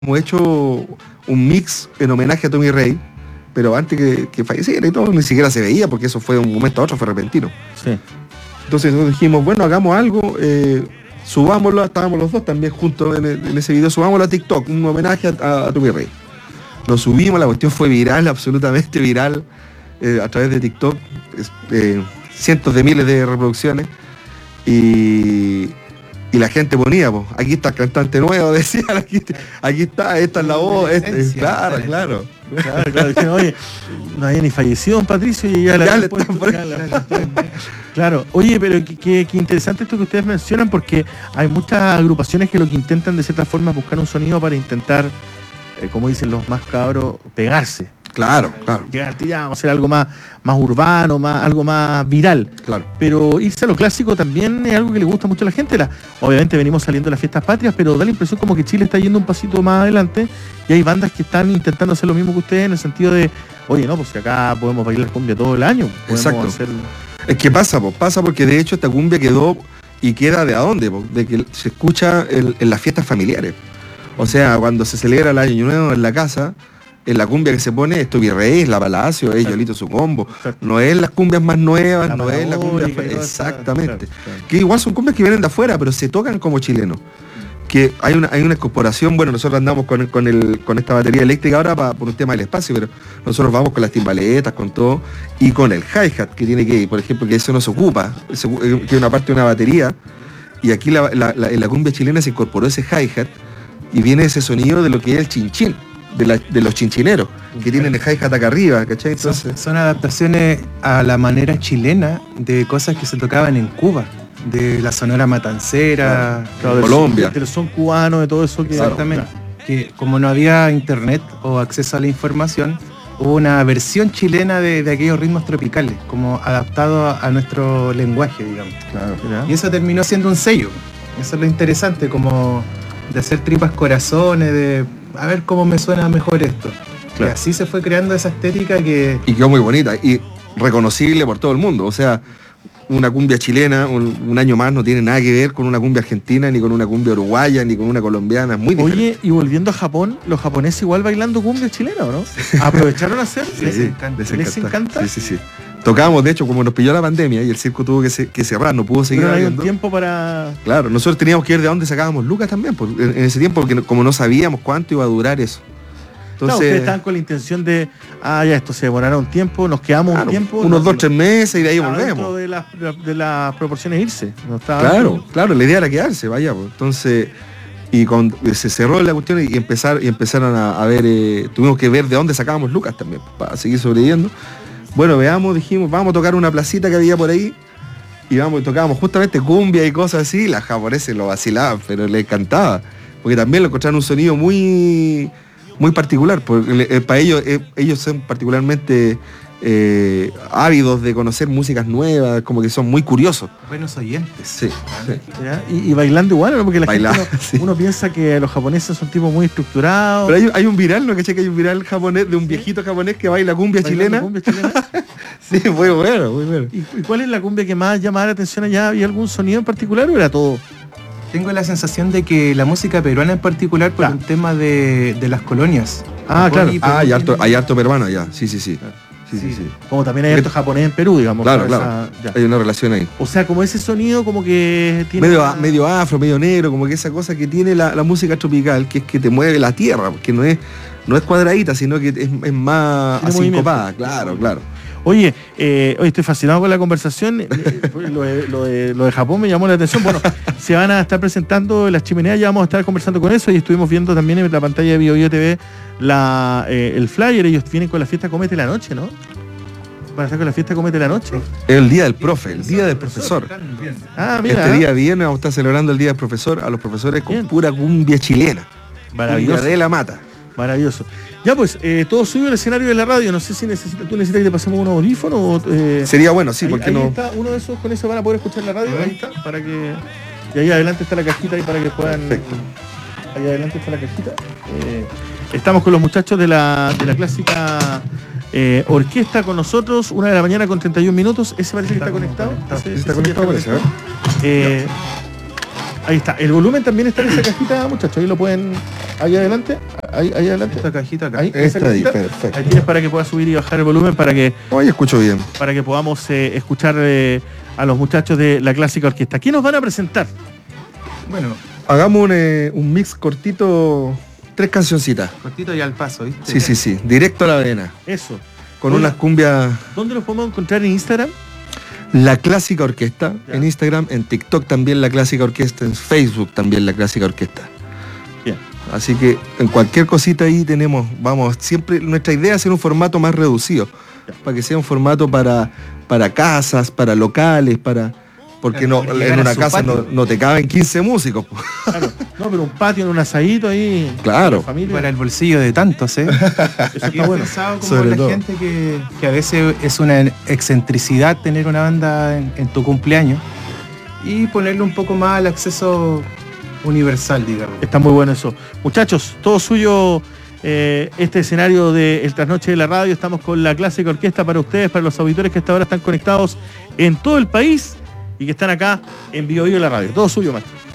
hecho un mix en homenaje a Tommy Rey, pero antes que falleciera y todo, ni siquiera se veía, porque eso fue de un momento a otro, fue repentino. Sí. Entonces nosotros dijimos, bueno, hagamos algo, subámoslo, estábamos los dos también juntos en ese video, subámoslo a TikTok, un homenaje a Tommy Rey. Lo subimos, la cuestión fue viral, absolutamente viral, a través de TikTok, cientos de miles de reproducciones, y la gente ponía, pues, aquí está el cantante nuevo, decía, aquí está, esta es la voz, claro. Claro, oye, no había ni fallecido don Patricio y ya le puesto, claro, oye, pero qué interesante esto que ustedes mencionan, porque hay muchas agrupaciones que lo que intentan de cierta forma es buscar un sonido para intentar, como dicen los más cabros, pegarse. Claro. Llegar, vamos a hacer algo más urbano, algo más viral. Claro. Pero irse a lo clásico también es algo que le gusta mucho a la gente. Obviamente venimos saliendo de las fiestas patrias, pero da la impresión como que Chile está yendo un pasito más adelante y hay bandas que están intentando hacer lo mismo que ustedes en el sentido de, oye, no, pues si acá podemos bailar cumbia todo el año. Exacto. Hacer... Es que pasa porque de hecho esta cumbia quedó y queda ¿de a dónde? De que se escucha en las fiestas familiares. O sea, cuando se celebra el Año Nuevo en la casa, en la cumbia que se pone es Tommy Rey, la Palacio, es Yolito su combo. Exacto. No es las cumbias más nuevas, no es la cumbia... Exactamente. Claro. Que igual son cumbias que vienen de afuera, pero se tocan como chilenos. Que hay una incorporación, bueno, nosotros andamos con esta batería eléctrica ahora por un tema del espacio, pero nosotros vamos con las timbaletas, con todo, y con el hi-hat que tiene que ir, por ejemplo, que eso no se ocupa, que es una parte de una batería, y aquí en la cumbia chilena se incorporó ese hi-hat, y viene ese sonido de lo que es el chinchín. De los chinchineros, que tienen el hi-hat acá arriba, ¿cachai? Entonces, son adaptaciones a la manera chilena de cosas que se tocaban en Cuba, de la sonora matancera, de Colombia, del son cubano, de todo eso que... Exactamente. Que como no había internet o acceso a la información, hubo una versión chilena de aquellos ritmos tropicales, como adaptado a nuestro lenguaje, digamos. Claro. Y eso terminó siendo un sello. Eso es lo interesante, como de hacer tripas corazones, de a ver cómo me suena mejor esto. Claro. Y así se fue creando esa estética que... Y quedó muy bonita y reconocible por todo el mundo. O sea, una cumbia chilena, un año más, no tiene nada que ver con una cumbia argentina, ni con una cumbia uruguaya, ni con una colombiana. Muy diferente. Oye, y volviendo a Japón, los japoneses igual bailando cumbia chilena, ¿no? ¿Aprovecharon a hacer? Sí, ¿Les encanta? Sí. Tocábamos, de hecho, como nos pilló la pandemia y el circo tuvo que cerrar, no pudo seguir. Pero hay habiendo un tiempo para... Claro, nosotros teníamos que ir de dónde sacábamos lucas también, en ese tiempo, porque como no sabíamos cuánto iba a durar eso. Entonces, claro, ustedes estaban con la intención de, ya esto se demorará un tiempo, nos quedamos un tiempo. Unos 2-3 meses y de ahí volvemos. De las proporciones irse. No claro, la idea era quedarse, vaya. Pues. Entonces, y cuando se cerró la cuestión y empezaron a ver, tuvimos que ver de dónde sacábamos lucas también, para seguir sobreviviendo. Bueno, dijimos, vamos a tocar una placita que había por ahí, y tocábamos justamente cumbia y cosas así, las japoneses lo vacilaban, pero les encantaba, porque también lo encontraron un sonido muy, muy particular, porque para ellos son particularmente ávidos de conocer músicas nuevas, como que son muy curiosos. Buenos oyentes. Sí. Y bailando igual, ¿no? Porque la gente sí. Uno piensa que los japoneses son tipos muy estructurados. Pero hay un viral, ¿no? ¿Cachai? Que hay un viral japonés de un viejito japonés que baila cumbia chilena. Sí, muy bueno. ¿Y cuál es la cumbia que más llamaba la atención allá? ¿Había algún sonido en particular o era todo? Tengo la sensación de que la música peruana en particular, por un tema de las colonias. Claro. Hay harto peruano allá. Sí. Sí. Como también hay harto japonés en Perú, digamos. Claro. Hay una relación ahí. O sea, como ese sonido como que tiene... Medio afro, medio negro, como que esa cosa que tiene la música tropical, que es que te mueve la tierra, que no es cuadradita, sino que es más asincopada. Claro. Oye, hoy estoy fascinado con la conversación. Lo de Japón me llamó la atención. Bueno, se van a estar presentando las chimeneas, ya vamos a estar conversando con eso, y estuvimos viendo también en la pantalla de BioBio TV el flyer. Ellos vienen con la fiesta Comete la Noche, ¿no? Van a estar con la fiesta Comete la Noche. El día del profe, el día del profesor. Mira. Este día viernes vamos a estar celebrando el día del profesor, a los profesores con pura cumbia chilena. Maravilloso. Cumbia de la mata. Maravilloso. Ya pues, todo subió al escenario de la radio. No sé si tú necesitas que te pasemos unos audífonos. Sería bueno, sí, porque no. Está uno de esos, con eso van a poder escuchar la radio. Ahí está, para que. Y ahí adelante está la cajita ahí para que puedan. Perfecto. Ahí adelante está la cajita. Estamos con los muchachos de la clásica orquesta con nosotros, 1 de la mañana con 31 minutos. Ese parece que está conectado. Está conectado, parece, Ahí está. El volumen también está en esa cajita, muchachos. Ahí lo pueden. Ahí adelante. Ahí adelante. Esta cajita acá. Ahí, Esta esa ahí, cajita. perfecto. Ahí tienes para que puedas subir y bajar el volumen para que Hoy escucho bien. podamos escuchar a los muchachos de la Clásica Orquesta. ¿Qué nos van a presentar? Bueno, Hagamos un mix cortito, 3 cancioncitas. cortito y al paso, ¿viste? Sí. Directo a la vena. Eso. Con Hola. unas cumbias. ¿Dónde los podemos encontrar en Instagram? La Clásica Orquesta Ya. en Instagram, en TikTok también La Clásica Orquesta, en Facebook también La Clásica Orquesta. Bien. Así que en cualquier cosita ahí tenemos, vamos, siempre nuestra idea es hacer un formato más reducido, Ya. para que sea un formato para casas, para locales, porque Claro, no, para llegar en a una su casa patio. no te caben 15 músicos. Po. Claro. No, pero un patio, en un asadito ahí. Claro. con la familia. Para el bolsillo de tantos, ¿eh? Eso Aquí está he bueno. pensado como Sobre la todo. gente que a veces es una excentricidad tener una banda en tu cumpleaños y ponerle un poco más al acceso universal, digamos. Está muy bueno eso. Muchachos, todo suyo este escenario de El Trasnoche de la Radio. Estamos con la Clásica Orquesta para ustedes, para los auditores que hasta ahora están conectados en todo el país y que están acá en Bio Bio la Radio. Todo suyo, maestro.